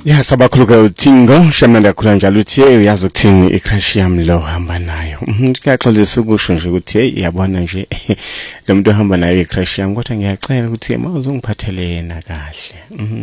Ya sabakhuluka uTingo shamanda khula njalo uthi hey uyazi ukuthini icrush yami lo hamba nayo. Kuyaxolisa ukusho nje ukuthi hey yabona nje lo muntu ohamba nayo icrush yami kodwa ngiyacela ukuthi mawuzungiphathele yena kahle.